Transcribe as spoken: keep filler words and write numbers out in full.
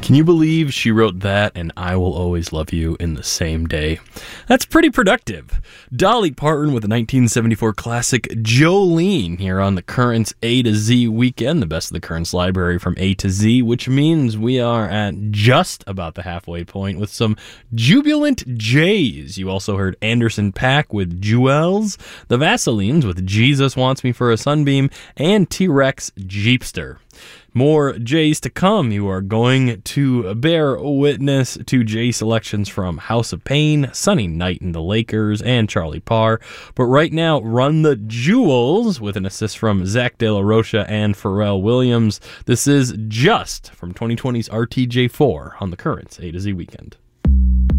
Can you believe she wrote that and I Will Always Love You in the same day? That's pretty productive. Dolly Parton with the nineteen seventy-four classic Jolene here on the Currents A to Z weekend, the best of the Currents library from A to Z, which means we are at just about the halfway point with some jubilant J's. You also heard Anderson .Paak with Jewels, the Vaselines with Jesus Wants Me for a Sunbeam, and T-Rex Jeepster. More J's to come. You are going to bear witness to J selections from House of Pain, Sunny Night and the Lakers, and Charlie Parr. But right now, Run the Jewels with an assist from Zach De La Rocha and Pharrell Williams. This is Just from twenty twenty's R T J four on the Currents A to Z weekend.